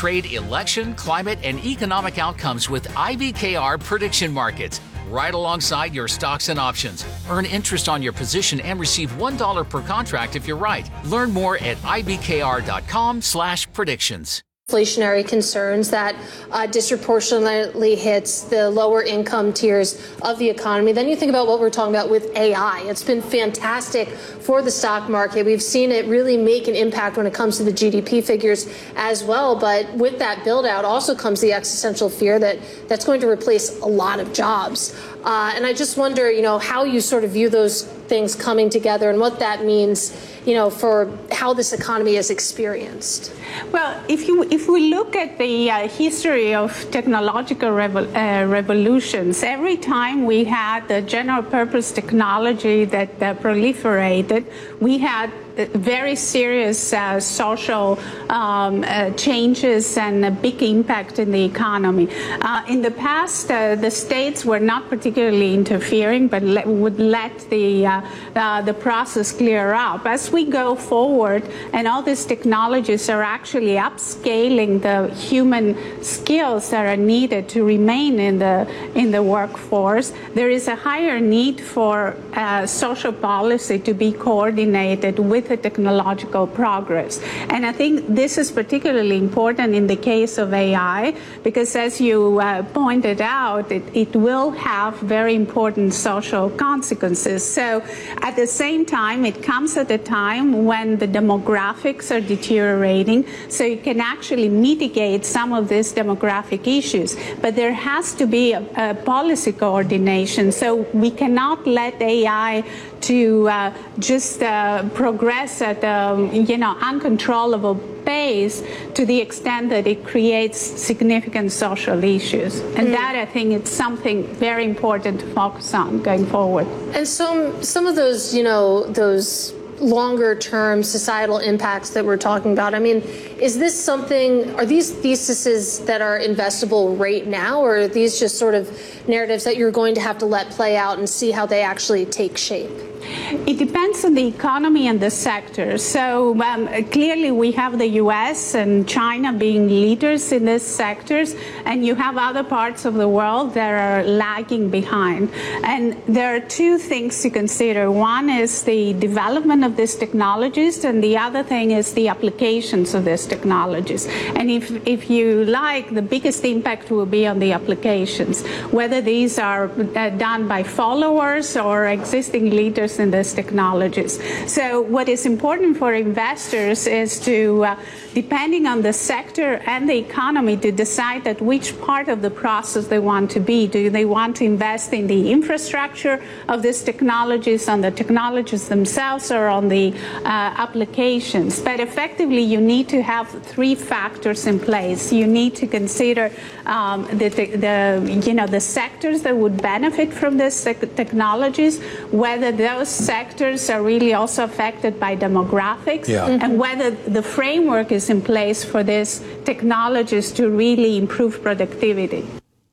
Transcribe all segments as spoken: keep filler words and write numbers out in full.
trade, election, climate, and economic outcomes with I B K R prediction markets, right alongside your stocks and options. Earn interest on your position and receive one dollar per contract if you're right. Learn more at ibkr.com slash predictions. Inflationary concerns that uh, disproportionately hits the lower income tiers of the economy. Then you think about what we're talking about with A I. It's been fantastic for the stock market. We've seen it really make an impact when it comes to the G D P figures as well. But with that build out also comes the existential fear that that's going to replace a lot of jobs. Uh, and I just wonder, you know, how you sort of view those things coming together and what that means, you know, for how this economy is experienced. Well, if you if we look at the uh, history of technological revol- uh, revolutions, every time we had the general purpose technology that uh, proliferated, we had very serious uh, social um, uh, changes and a big impact in the economy. Uh, in the past, uh, the states were not particularly interfering, but le- would let the uh, uh, the process clear up. As we go forward, and all these technologies are actually upscaling the human skills that are needed to remain in the in the workforce, there is a higher need for uh, social policy to be coordinated with the technological progress. And I think this is particularly important in the case of A I, because as you uh, pointed out, it, it will have very important social consequences. So at the same time, it comes at a time when the demographics are deteriorating, so you can actually mitigate some of these demographic issues. But there has to be a, a policy coordination, so we cannot let A I to uh, just uh, progress at a, you know, uncontrollable pace to the extent that it creates significant social issues. And mm. that, I think, is something very important to focus on going forward. And some some of those, you know, those longer term societal impacts that we're talking about, I mean, is this something, are these theses that are investable right now, or are these just sort of narratives that you're going to have to let play out and see how they actually take shape? It depends on the economy and the sector. So um, clearly we have the U S and China being leaders in these sectors, and you have other parts of the world that are lagging behind. And there are two things to consider. One is the development of these technologies, and the other thing is the applications of these technologies. And if, if you like, the biggest impact will be on the applications, whether these are uh, done by followers or existing leaders in these technologies. So what is important for investors is to, uh, depending on the sector and the economy, to decide at which part of the process they want to be. Do they want to invest in the infrastructure of these technologies, on the technologies themselves, or on the uh, applications? But effectively, you need to have three factors in place. You need to consider um, the, the, you know, the sectors that would benefit from these technologies, whether those sectors are really also affected by demographics, yeah. mm-hmm. and whether the framework is in place for these technologies to really improve productivity.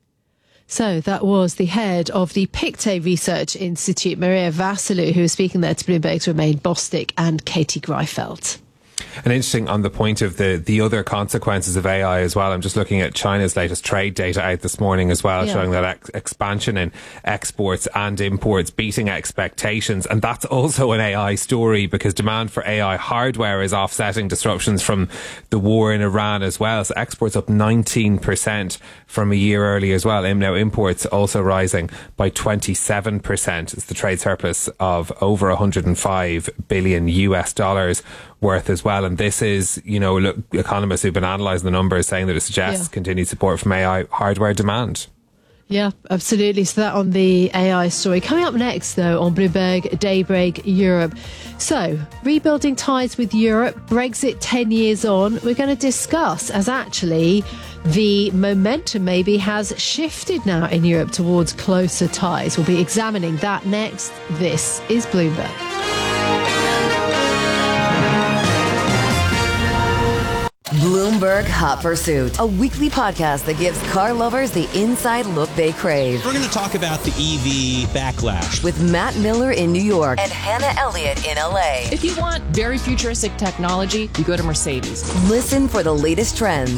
So that was the head of the Pictet Research Institute, Maria Vasilou, who was speaking there to Bloomberg's Romain Bostick and Katie Greifeld. And interesting on the point of the, the other consequences of A I as well. I'm just looking at China's latest trade data out this morning as well, yeah. showing that ex- expansion in exports and imports beating expectations. And that's also an A I story, because demand for A I hardware is offsetting disruptions from the war in Iran as well. So exports up nineteen percent from a year earlier as well. Now imports also rising by twenty-seven percent. It's the trade surplus of over one hundred five billion U S dollars worth as well. And this is, you know, look, economists who've been analysing the numbers saying that it suggests yeah. continued support from A I hardware demand. Yeah, absolutely. So that on the A I story. Coming up next, though, on Bloomberg Daybreak Europe. So, rebuilding ties with Europe, Brexit ten years on. We're going to discuss as actually the momentum maybe has shifted now in Europe towards closer ties. We'll be examining that next. This is Bloomberg. Bloomberg Hot Pursuit, a weekly podcast that gives car lovers the inside look they crave. We're going to talk about the E V backlash with Matt Miller in New York and Hannah Elliott in L A. If you want very futuristic technology, you go to Mercedes. Listen for the latest trends